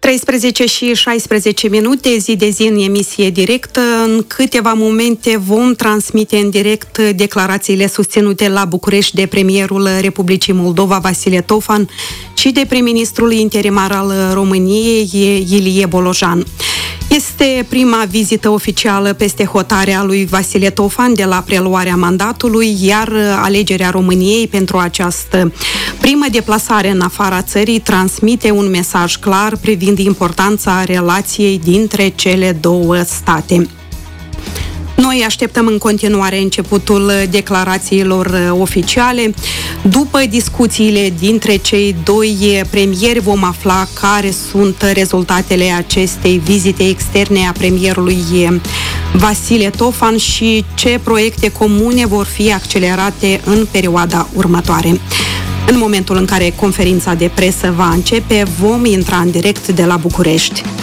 13 și 16 minute, zi de zi în emisie directă. În câteva momente vom transmite în direct declarațiile susținute la București de premierul Republicii Moldova, Vasile Tofan, și de prim-ministrul interimar al României, Ilie Bolojan. Este prima vizită oficială peste hotarea lui Vasile Tofan de la preluarea mandatului, iar alegerea României pentru această primă deplasare în afara țării transmite un mesaj clar privind importanța relației dintre cele două state. Noi așteptăm în continuare începutul declarațiilor oficiale. După discuțiile dintre cei doi premieri vom afla care sunt rezultatele acestei vizite externe a premierului Vasile Tofan și ce proiecte comune vor fi accelerate în perioada următoare. În momentul în care conferința de presă va începe, vom intra în direct de la București.